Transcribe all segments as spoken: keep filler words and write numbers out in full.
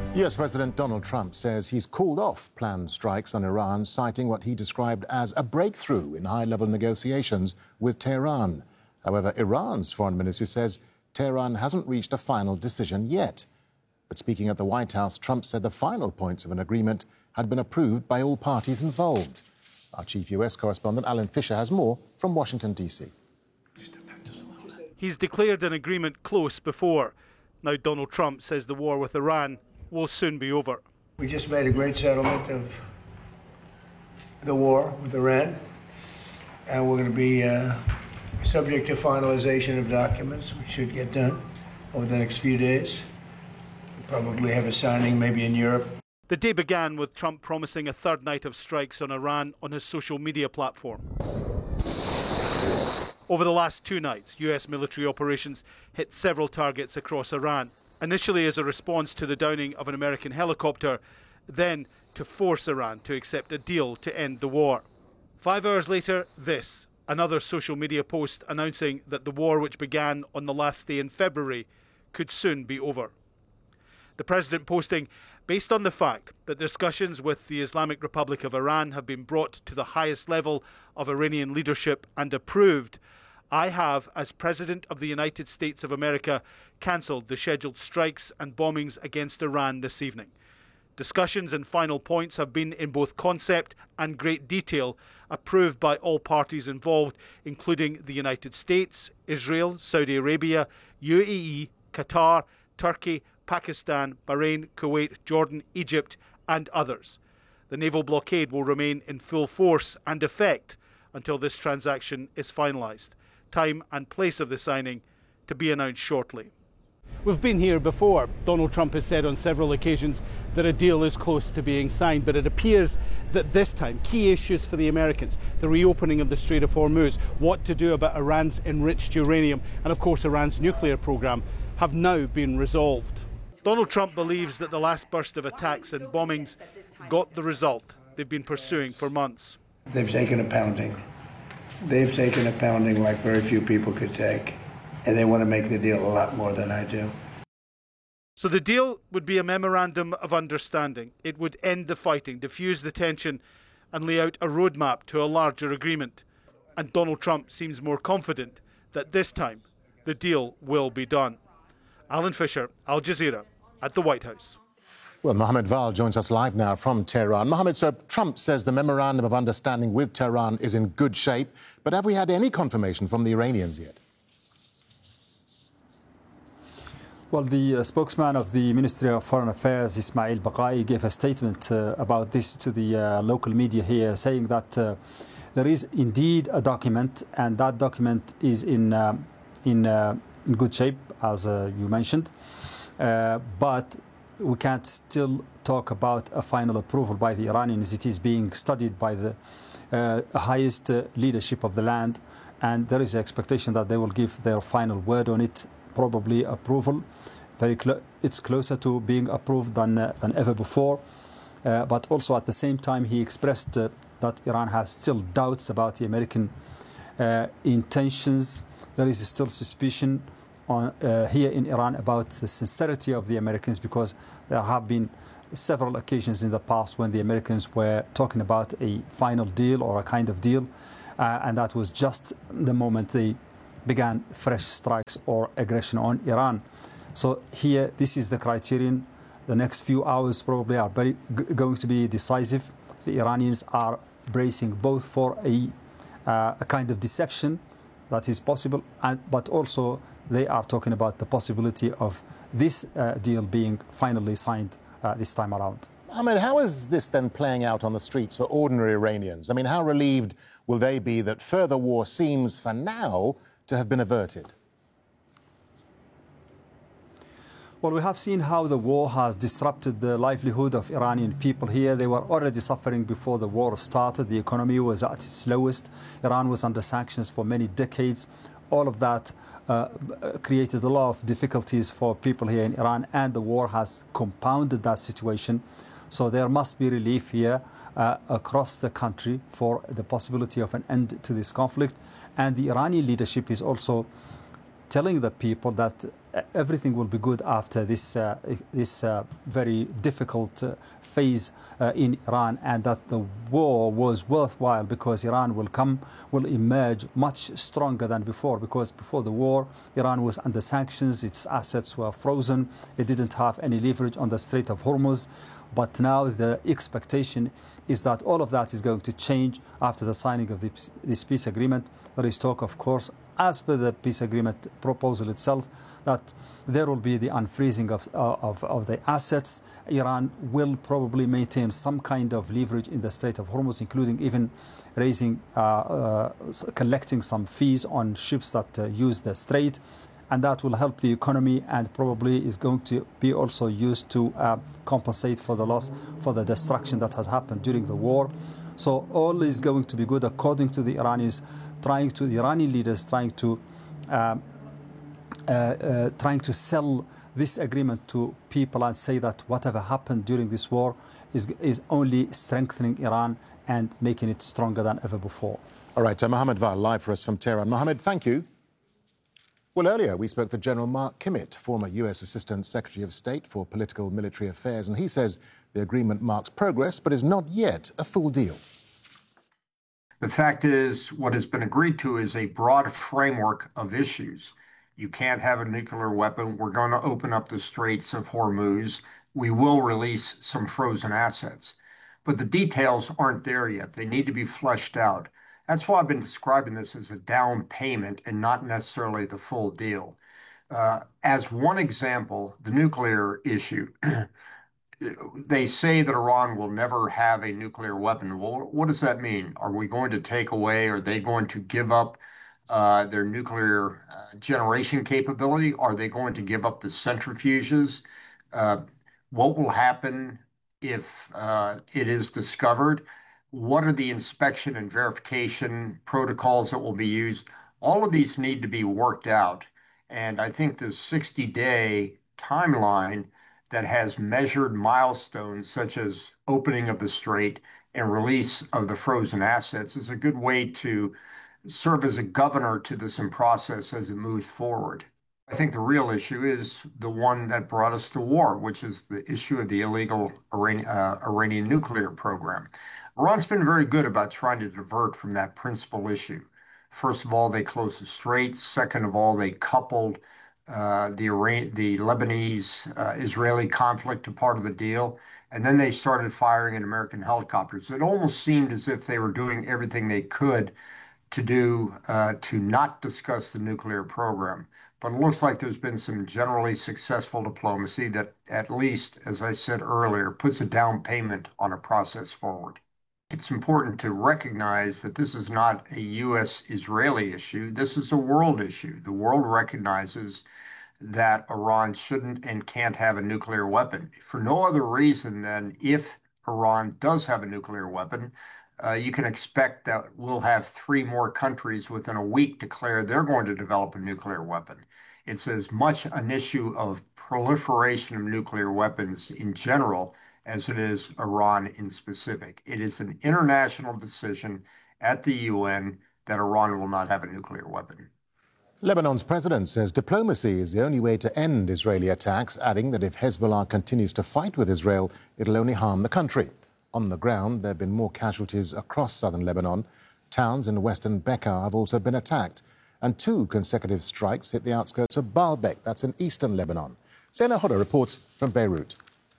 U S President Donald Trump says he's called off planned strikes on Iran, citing what he described as a breakthrough in high-level negotiations with Tehran. However, Iran's foreign ministry says Tehran hasn't reached a final decision yet. But speaking at the White House, Trump said the final points of an agreement had been approved by all parties involved. Our chief U S correspondent, Alan Fisher, has more from Washington, D C. He's declared an agreement close before. Now Donald Trump says the war with Iran will soon be over. We just made a great settlement of the war with Iran, and we're going to be uh, subject to finalization of documents. We should get done over the next few days. We'll probably have a signing maybe in Europe. The day began with Trump promising a third night of strikes on Iran on his social media platform. Over the last two nights, U S military operations hit several targets across Iran, initially as a response to the downing of an American helicopter, then to force Iran to accept a deal to end the war. Five hours later, this, another social media post announcing that the war, which began on the last day in February, could soon be over. The president posting, based on the fact that discussions with the Islamic Republic of Iran have been brought to the highest level of Iranian leadership and approved, I have, as President of the United States of America, cancelled the scheduled strikes and bombings against Iran this evening. Discussions and final points have been in both concept and great detail approved by all parties involved, including the United States, Israel, Saudi Arabia, U A E, Qatar, Turkey, Pakistan, Bahrain, Kuwait, Jordan, Egypt, and others. The naval blockade will remain in full force and effect until this transaction is finalised. Time and place of the signing to be announced shortly. We've been here before. Donald Trump has said on several occasions that a deal is close to being signed, but it appears that this time key issues for the Americans, the reopening of the Strait of Hormuz, what to do about Iran's enriched uranium, and of course Iran's nuclear program, have now been resolved. Donald Trump believes that the last burst of attacks and bombings got the result they've been pursuing for months. They've taken a pounding. They've taken a pounding like very few people could take, and they want to make the deal a lot more than I do. So the deal would be a memorandum of understanding. It would end the fighting, diffuse the tension, and lay out a roadmap to a larger agreement. And Donald Trump seems more confident that this time the deal will be done. Alan Fisher, Al Jazeera, at the White House. Well, Mohammed Val joins us live now from Tehran. Mohammed, so Trump says the memorandum of understanding with Tehran is in good shape, but have we had any confirmation from the Iranians yet? Well, the uh, spokesman of the Ministry of Foreign Affairs, Ismail Baqai, gave a statement uh, about this to the uh, local media here, saying that uh, there is indeed a document, and that document is in uh, in, uh, in good shape, as uh, you mentioned, uh, but we can't still talk about a final approval by the Iranians. It is being studied by the uh, highest uh, leadership of the land, and there is an expectation that they will give their final word on it, probably approval. Very clo it's closer to being approved than, uh, than ever before. Uh, but also at the same time, he expressed uh, that Iran has still doubts about the American uh, intentions. There is still suspicion On, uh, here in Iran about the sincerity of the Americans, because there have been several occasions in the past when the Americans were talking about a final deal or a kind of deal, uh, and that was just the moment they began fresh strikes or aggression on Iran. So here, this is the criterion. The next few hours probably are very g going to be decisive. The Iranians are bracing both for a, uh, a kind of deception that is possible, and, but also they are talking about the possibility of this uh, deal being finally signed uh, this time around. Mohammed, how is this then playing out on the streets for ordinary Iranians? I mean, how relieved will they be that further war seems, for now, to have been averted? Well, we have seen how the war has disrupted the livelihood of Iranian people here. They were already suffering before the war started. The economy was at its lowest. Iran was under sanctions for many decades. All of that uh, created a lot of difficulties for people here in Iran, and the war has compounded that situation. So there must be relief here uh, across the country for the possibility of an end to this conflict. And the Iranian leadership is also telling the people that everything will be good after this uh, this uh, very difficult uh, phase uh, in Iran, and that the war was worthwhile because Iran will come, will emerge much stronger than before. Because before the war, Iran was under sanctions, its assets were frozen, it didn't have any leverage on the Strait of Hormuz. But now the expectation is that all of that is going to change after the signing of this, this peace agreement. There is talk, of course, as per the peace agreement proposal itself, that there will be the unfreezing of, of, of the assets. Iran will probably maintain some kind of leverage in the Strait of Hormuz, including even raising, uh, uh, collecting some fees on ships that uh, use the strait. And that will help the economy and probably is going to be also used to uh, compensate for the loss, for the destruction that has happened during the war. So all is going to be good according to the Iranis, trying to the Iranian leaders trying to uh, uh, uh, trying to sell this agreement to people and say that whatever happened during this war is is only strengthening Iran and making it stronger than ever before. All right, uh, Mohammed Val, live for us from Tehran. Mohammed, thank you. Well, earlier we spoke to General Mark Kimmitt, former U S Assistant Secretary of State for Political Military Affairs, and he says the agreement marks progress but is not yet a full deal. The fact is, what has been agreed to is a broad framework of issues. You can't have a nuclear weapon. We're going to open up the Straits of Hormuz. We will release some frozen assets. But the details aren't there yet. They need to be fleshed out. That's why I've been describing this as a down payment and not necessarily the full deal. Uh, as one example, the nuclear issue. They say that Iran will never have a nuclear weapon. Well, what does that mean? Are we going to take away, are they going to give up uh, their nuclear uh, generation capability? Are they going to give up the centrifuges? Uh, what will happen if uh, it is discovered? What are the inspection and verification protocols that will be used? All of these need to be worked out. And I think the sixty-day timeline that has measured milestones such as opening of the strait and release of the frozen assets is a good way to serve as a governor to this process as it moves forward. I think the real issue is the one that brought us to war, which is the issue of the illegal Iran, uh, Iranian nuclear program. Iran's been very good about trying to divert from that principal issue. First of all, they closed the straits. Second of all, they coupled uh, the, Iran the Lebanese-Israeli uh, conflict to part of the deal. And then they started firing at American helicopters. It almost seemed as if they were doing everything they could to do uh, to not discuss the nuclear program. But it looks like there's been some generally successful diplomacy that, at least, as I said earlier, puts a down payment on a process forward. It's important to recognize that this is not a U S Israeli issue. This is a world issue. The world recognizes that Iran shouldn't and can't have a nuclear weapon for no other reason than if Iran does have a nuclear weapon, uh, you can expect that we'll have three more countries within a week declare they're going to develop a nuclear weapon. It's as much an issue of proliferation of nuclear weapons in general as it is Iran in specific. It is an international decision at the U N that Iran will not have a nuclear weapon. Lebanon's president says diplomacy is the only way to end Israeli attacks, adding that if Hezbollah continues to fight with Israel, it'll only harm the country. On the ground, there have been more casualties across southern Lebanon. Towns in western Bekaa have also been attacked, and two consecutive strikes hit the outskirts of Baalbek, that's in eastern Lebanon. Sena Hoda reports from Beirut.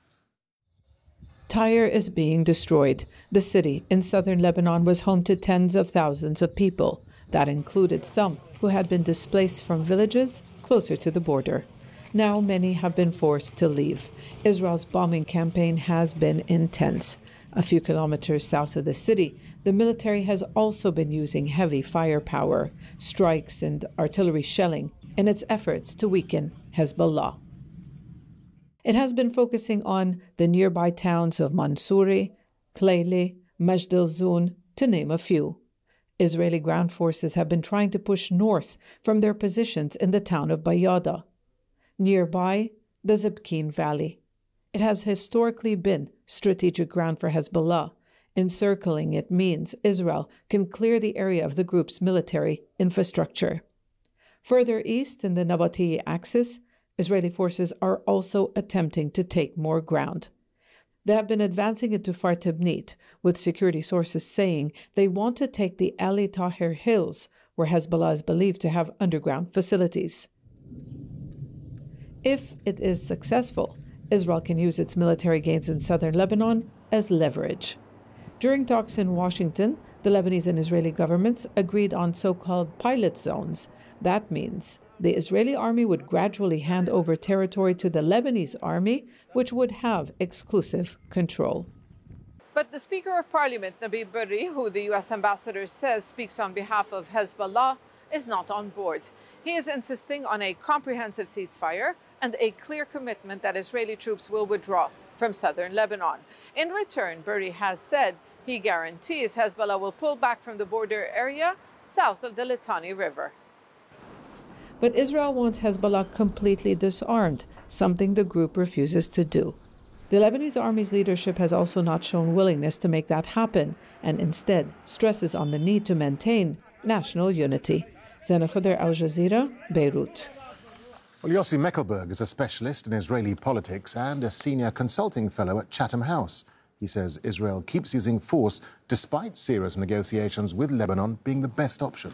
Tyre is being destroyed. The city in southern Lebanon was home to tens of thousands of people. That included some who had been displaced from villages closer to the border. Now many have been forced to leave. Israel's bombing campaign has been intense. A few kilometers south of the city, the military has also been using heavy firepower, strikes and artillery shelling in its efforts to weaken Hezbollah. It has been focusing on the nearby towns of Mansouri, Kleili, Majd al-Zoun, to name a few. Israeli ground forces have been trying to push north from their positions in the town of Bayada. Nearby, the Zibkeen Valley. It has historically been strategic ground for Hezbollah. Encircling it means Israel can clear the area of the group's military infrastructure. Further east in the Nabatieh axis, Israeli forces are also attempting to take more ground. They have been advancing into Far Tibnit, with security sources saying they want to take the Ali Tahir Hills, where Hezbollah is believed to have underground facilities. If it is successful, Israel can use its military gains in southern Lebanon as leverage. During talks in Washington, the Lebanese and Israeli governments agreed on so-called pilot zones. That means the Israeli army would gradually hand over territory to the Lebanese army, which would have exclusive control. But the Speaker of Parliament, Nabil Berri, who the U S ambassador says speaks on behalf of Hezbollah, is not on board. He is insisting on a comprehensive ceasefire and a clear commitment that Israeli troops will withdraw from southern Lebanon. In return, Berri has said he guarantees Hezbollah will pull back from the border area south of the Litani River. But Israel wants Hezbollah completely disarmed, something the group refuses to do. The Lebanese army's leadership has also not shown willingness to make that happen, and instead stresses on the need to maintain national unity. Zena Khuder, Al Jazeera, Beirut. Well, Yossi Meckelberg is a specialist in Israeli politics and a senior consulting fellow at Chatham House. He says Israel keeps using force despite serious negotiations with Lebanon being the best option.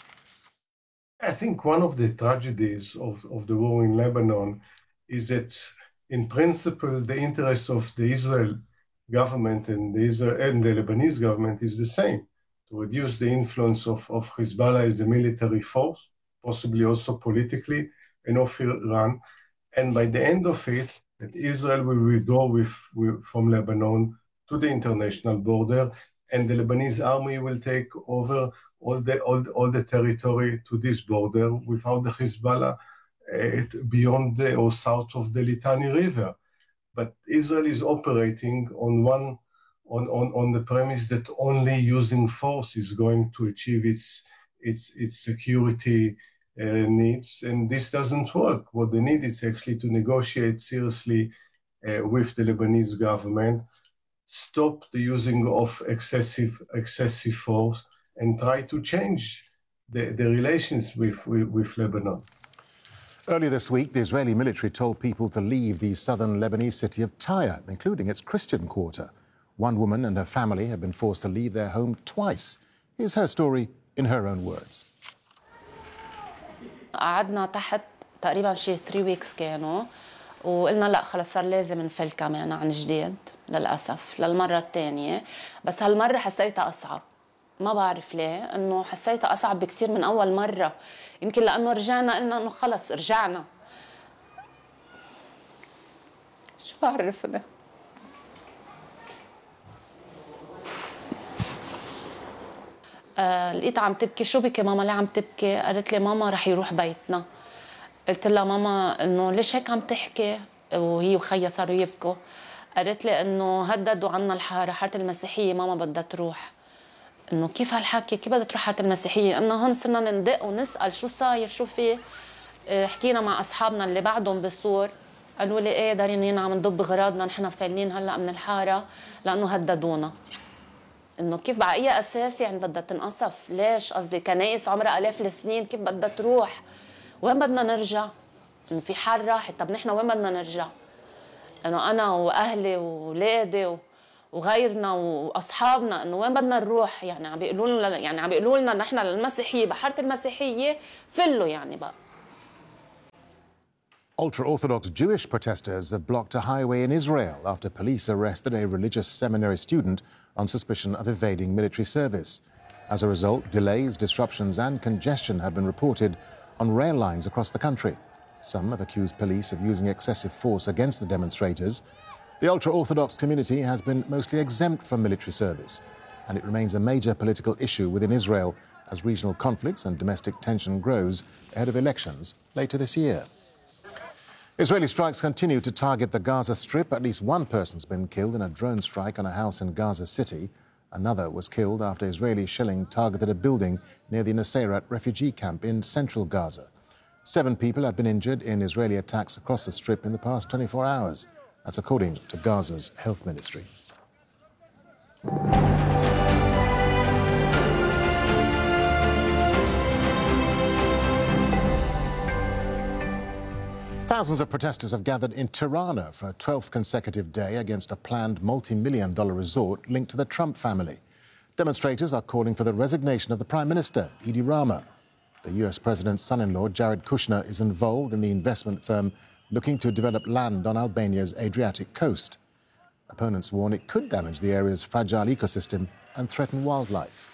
I think one of the tragedies of, of the war in Lebanon is that, in principle, the interest of the Israel government and the, Israel, and the Lebanese government is the same, to reduce the influence of, of Hezbollah as a military force, possibly also politically, and of Iran. And by the end of it, that Israel will withdraw with, with, from Lebanon to the international border, and the Lebanese army will take over all the all, all the territory to this border without the Hezbollah uh, beyond the, or south of the Litani River. But Israel is operating on one on, on, on the premise that only using force is going to achieve its its its security uh, needs, and this doesn't work. What they need is actually to negotiate seriously uh, with the Lebanese government, stop the using of excessive excessive force, and try to change the, the relations with, with, with Lebanon. Earlier this week, the Israeli military told people to leave the southern Lebanese city of Tyre, including its Christian quarter. One woman and her family have been forced to leave their home twice. Here's her story in her own words. قعدنا تحت تقريبا شي three weeks كانوا وقلنا لا خلص صار لازم نفل كمان عن جديد للأسف للمرة الثانية بس هالمرة حسيتها أصعب ما بعرف ليه إنه حسيتها أصعب بكتير من أول مرة يمكن لأنه رجعنا قلنا إنه خلص رجعنا شو بعرف ده آه، لقيتها عم تبكي شو بكي ماما ليه عم تبكي قالت لي ماما رح يروح بيتنا قلت لها ماما انه ليش هيك عم تحكي وهي وخيها صاروا يبكوا قالت لي انه هددوا عنا الحاره حاره المسيحيه ماما بدها تروح انه كيف هالحكي كيف بدها تروح حاره المسيحيه انه هون صرنا ندق ونسال شو صاير شو في حكينا مع اصحابنا اللي بعدهم بالسور قالوا لي ايه دارين عم نضب اغراضنا نحن فايلين هلا من الحاره لانه هددونا انه كيف على اي اساس يعني بدها تنقصف ليش قصدي كنايس عمرها الاف السنين كيف بدها تروح وين بدنا نرجع انه في حال راحت طب نحن وين بدنا نرجع انه انا واهلي واولادي وغيرنا واصحابنا انه وين بدنا نروح يعني عم بيقولوا لنا يعني عم بيقولوا لنا نحن المسيحيه بحاره المسيحيه فلوا يعني بقى. Ultra-Orthodox Jewish protesters have blocked a highway in Israel after police arrested a religious seminary student on suspicion of evading military service. As a result, delays, disruptions and congestion have been reported on rail lines across the country. Some have accused police of using excessive force against the demonstrators. The ultra-Orthodox community has been mostly exempt from military service, and it remains a major political issue within Israel as regional conflicts and domestic tension grows ahead of elections later this year. Israeli strikes continue to target the Gaza Strip. At least one person's been killed in a drone strike on a house in Gaza City. Another was killed after Israeli shelling targeted a building near the Nusayrat refugee camp in central Gaza. Seven people have been injured in Israeli attacks across the Strip in the past twenty-four hours. That's according to Gaza's health ministry. Thousands of protesters have gathered in Tirana for a twelfth consecutive day against a planned multi-million dollar resort linked to the Trump family. Demonstrators are calling for the resignation of the Prime Minister, Edi Rama. The U S President's son-in-law, Jared Kushner, is involved in the investment firm looking to develop land on Albania's Adriatic coast. Opponents warn it could damage the area's fragile ecosystem and threaten wildlife.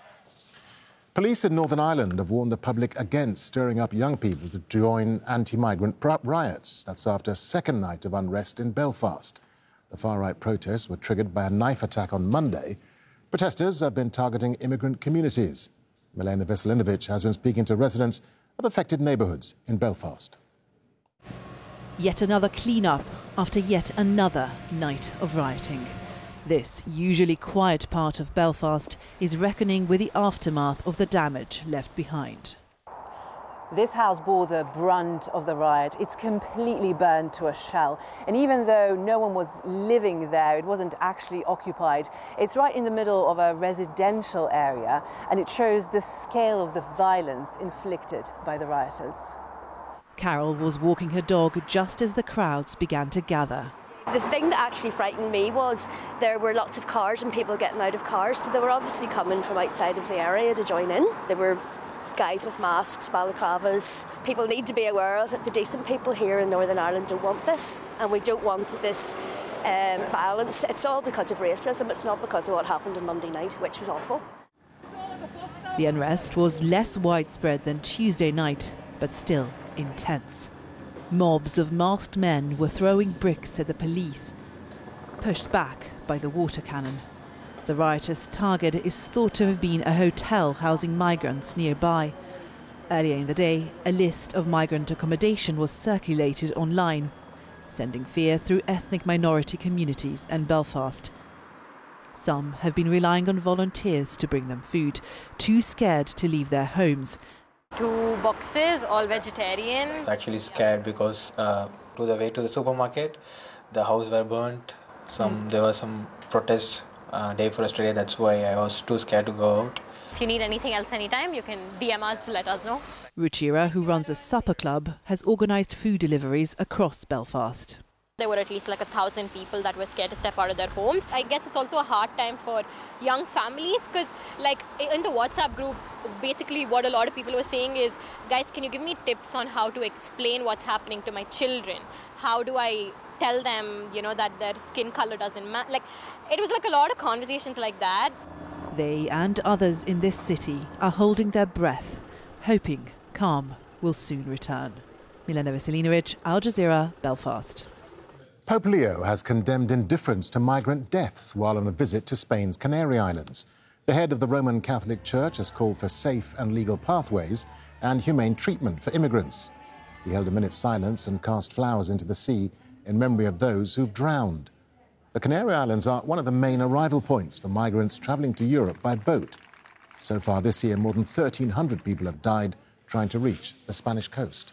Police in Northern Ireland have warned the public against stirring up young people to join anti-migrant riots. That's after a second night of unrest in Belfast. The far-right protests were triggered by a knife attack on Monday. Protesters have been targeting immigrant communities. Milena Veselinovic has been speaking to residents of affected neighbourhoods in Belfast. Yet another clean-up after yet another night of rioting. This usually quiet part of Belfast is reckoning with the aftermath of the damage left behind. This house bore the brunt of the riot. It's completely burned to a shell. And even though no one was living there, it wasn't actually occupied. It's right in the middle of a residential area, and it shows the scale of the violence inflicted by the rioters. Carol was walking her dog just as the crowds began to gather. The thing that actually frightened me was there were lots of cars and people getting out of cars, so they were obviously coming from outside of the area to join in. There were guys with masks, balaclavas. People need to be aware that the decent people here in Northern Ireland don't want this, and we don't want this um, violence. It's all because of racism, it's not because of what happened on Monday night, which was awful. The unrest was less widespread than Tuesday night, but still intense. Mobs of masked men were throwing bricks at the police, pushed back by the water cannon. The rioters' target is thought to have been a hotel housing migrants nearby. Earlier in the day, a list of migrant accommodation was circulated online, sending fear through ethnic minority communities and Belfast. Some have been relying on volunteers to bring them food, too scared to leave their homes. Two boxes, all vegetarian. Actually scared because uh, to the way to the supermarket, the house were burnt. Some mm. There was some protest uh, day for yesterday. That's why I was too scared to go out. If you need anything else anytime, you can D M us to let us know. Ruchira, who runs a supper club, has organised food deliveries across Belfast. There were at least like a thousand people that were scared to step out of their homes. I guess it's also a hard time for young families because like in the WhatsApp groups, basically what a lot of people were saying is, guys, can you give me tips on how to explain what's happening to my children? How do I tell them, you know, that their skin color doesn't matter? Like, it was like a lot of conversations like that. They and others in this city are holding their breath, hoping calm will soon return. Milena Veselinovic, Al Jazeera, Belfast. Pope Leo has condemned indifference to migrant deaths while on a visit to Spain's Canary Islands. The head of the Roman Catholic Church has called for safe and legal pathways and humane treatment for immigrants. He held a minute's silence and cast flowers into the sea in memory of those who've drowned. The Canary Islands are one of the main arrival points for migrants travelling to Europe by boat. So far this year, more than thirteen hundred people have died trying to reach the Spanish coast.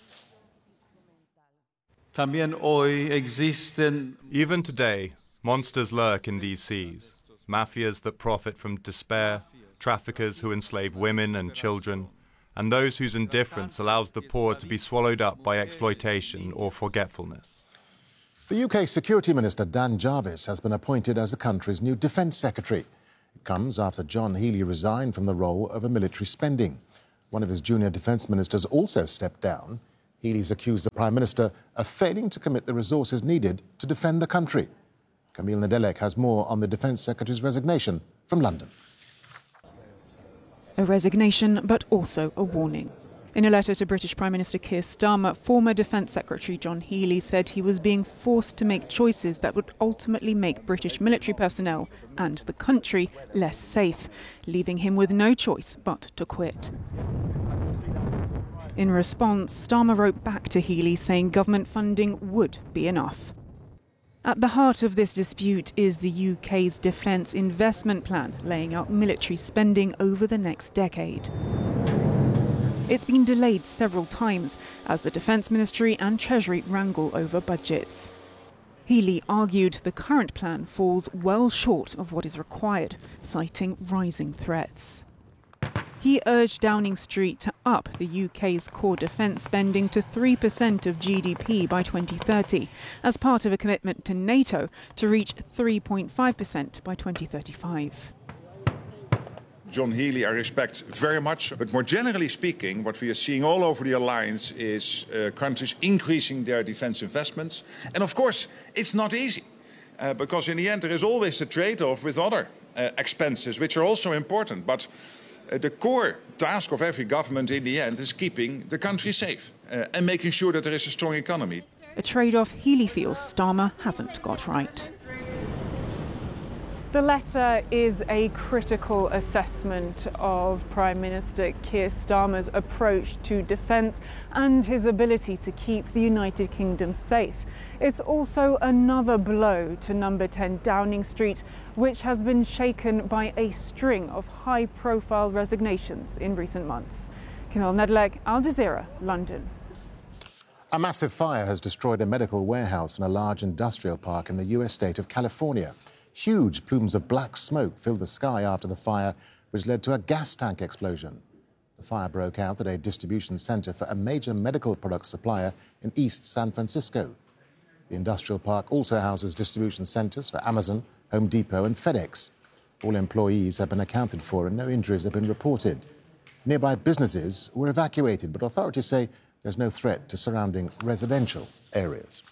Even today, monsters lurk in these seas. Mafias that profit from despair, traffickers who enslave women and children, and those whose indifference allows the poor to be swallowed up by exploitation or forgetfulness. The U K Security Minister Dan Jarvis has been appointed as the country's new Defence Secretary. It comes after John Healey resigned from the role over military spending. One of his junior defence ministers also stepped down. Healey's accused the Prime Minister of failing to commit the resources needed to defend the country. Camille Nedelec has more on the Defence Secretary's resignation from London. A resignation, but also a warning. In a letter to British Prime Minister Keir Starmer, former Defence Secretary John Healey said he was being forced to make choices that would ultimately make British military personnel and the country less safe, leaving him with no choice but to quit. In response, Starmer wrote back to Healey saying government funding would be enough. At the heart of this dispute is the U K's defence investment plan, laying out military spending over the next decade. It's been delayed several times as the Defence Ministry and Treasury wrangle over budgets. Healey argued the current plan falls well short of what is required, citing rising threats. He urged Downing Street to up the U K's core defence spending to three percent of G D P by twenty thirty, as part of a commitment to NATO to reach three point five percent by twenty thirty-five. John Healey I respect very much, but more generally speaking, what we are seeing all over the alliance is uh, countries increasing their defence investments. And of course, it's not easy, uh, because in the end there is always a trade-off with other uh, expenses, which are also important. But uh, the core task of every government in the end is keeping the country safe uh, and making sure that there is a strong economy. A trade-off Healey feels Starmer hasn't got right. The letter is a critical assessment of Prime Minister Keir Starmer's approach to defence and his ability to keep the United Kingdom safe. It's also another blow to number ten Downing Street, which has been shaken by a string of high-profile resignations in recent months. Camille Nedlek, Al Jazeera, London. A massive fire has destroyed a medical warehouse in a large industrial park in the U S state of California. Huge plumes of black smoke filled the sky after the fire, which led to a gas tank explosion. The fire broke out at a distribution centre for a major medical products supplier in East San Francisco. The industrial park also houses distribution centres for Amazon, Home Depot and FedEx. All employees have been accounted for and no injuries have been reported. Nearby businesses were evacuated, but authorities say there's no threat to surrounding residential areas.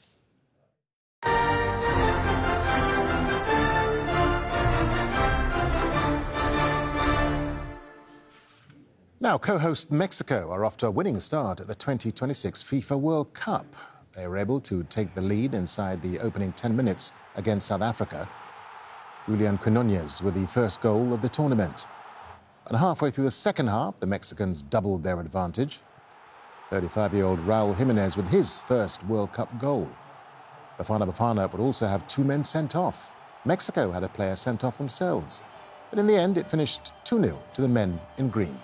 Now, co-host Mexico are off to a winning start at the twenty twenty-six FIFA World Cup. They were able to take the lead inside the opening ten minutes against South Africa. Julian Quinones with the first goal of the tournament. And halfway through the second half, the Mexicans doubled their advantage. thirty-five-year-old Raul Jimenez with his first World Cup goal. Bafana Bafana would also have two men sent off. Mexico had a player sent off themselves. But in the end, it finished two nil to the men in green.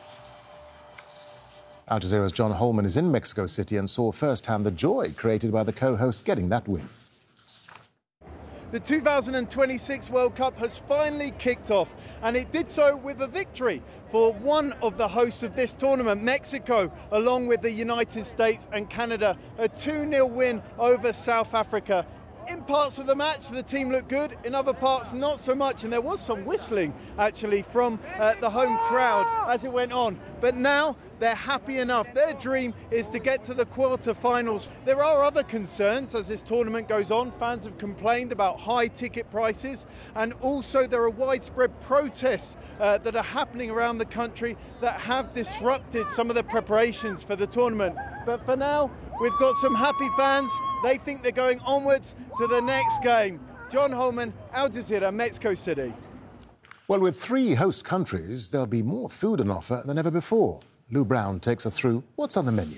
Al Jazeera's John Holman is in Mexico City and saw firsthand the joy created by the co-host getting that win. The two thousand twenty-six World Cup has finally kicked off, and it did so with a victory for one of the hosts of this tournament, Mexico, along with the United States and Canada. A two nil win over South Africa. In parts of the match, the team looked good. In other parts, not so much. And there was some whistling, actually, from uh, the home crowd as it went on. But now they're happy enough. Their dream is to get to the quarterfinals. There are other concerns as this tournament goes on. Fans have complained about high ticket prices. And also there are widespread protests uh, that are happening around the country that have disrupted some of the preparations for the tournament. But for now, we've got some happy fans. They think they're going onwards to the next game. John Holman, Al Jazeera, Mexico City. Well, with three host countries, there'll be more food on offer than ever before. Lou Brown takes us through what's on the menu.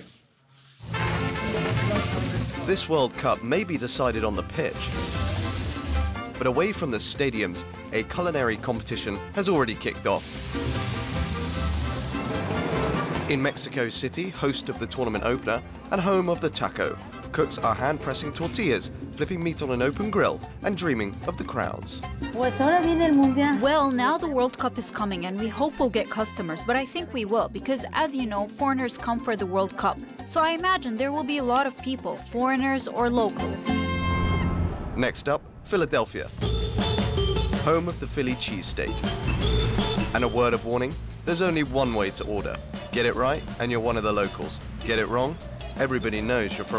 This World Cup may be decided on the pitch, but away from the stadiums, a culinary competition has already kicked off. In Mexico City, host of the tournament opener and home of the taco, cooks are hand-pressing tortillas, flipping meat on an open grill and dreaming of the crowds. Well, now the World Cup is coming and we hope we'll get customers, but I think we will because, as you know, foreigners come for the World Cup. So I imagine there will be a lot of people, foreigners or locals. Next up, Philadelphia, home of the Philly cheesesteak. And a word of warning, there's only one way to order. Get it right and you're one of the locals. Get it wrong, everybody knows you're from